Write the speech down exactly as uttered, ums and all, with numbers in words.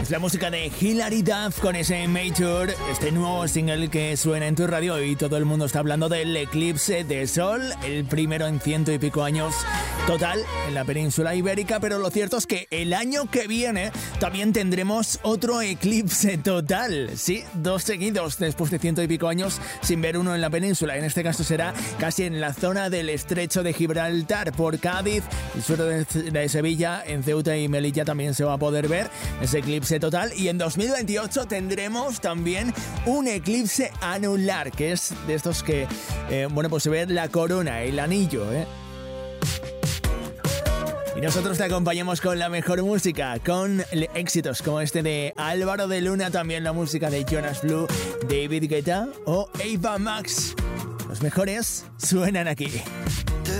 Es la música de Hilary Duff con ese Major, este nuevo single que suena en tu radio y todo el mundo está hablando del eclipse de sol, el primero en ciento y pico años total en la península ibérica, pero lo cierto es que el año que viene también tendremos otro eclipse total, sí, dos seguidos después de ciento y pico años sin ver uno en la península. En este caso será casi en la zona del estrecho de Gibraltar, por Cádiz, el sur de, de Sevilla, en Ceuta y Melilla también se va a poder ver ese eclipse total. Y en dos mil veintiocho tendremos también un eclipse anular, que es de estos que, eh, bueno, pues se ve la corona, el anillo, ¿eh? Y nosotros te acompañamos con la mejor música, con éxitos como este de Álvaro de Luna, también la música de Jonas Blue, David Guetta o Ava Max. Los mejores suenan aquí.